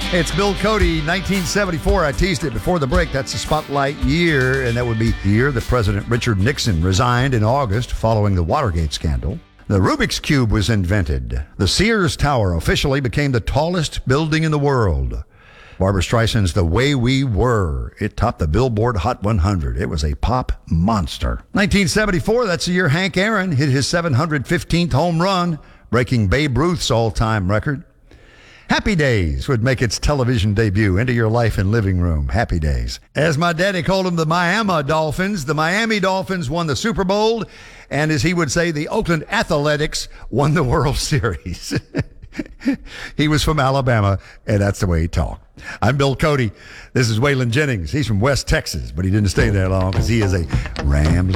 Hey, it's Bill Cody, 1974. I teased it before the break. That's the spotlight year, and that would be the year that President Richard Nixon resigned in August following the Watergate scandal. The Rubik's Cube was invented. The Sears Tower officially became the tallest building in the world. Barbra Streisand's The Way We Were. It topped the Billboard Hot 100. It was a pop monster. 1974, that's the year Hank Aaron hit his 715th home run, breaking Babe Ruth's all-time record. Happy Days would make its television debut. Into Your Life and Living Room. Happy Days. As my daddy called them, the Miami Dolphins. The Miami Dolphins won the Super Bowl, and as he would say, the Oakland Athletics won the World Series. He was from Alabama, and that's the way he talked. I'm Bill Cody. This is Waylon Jennings. He's from West Texas, but he didn't stay there long because he is a rambling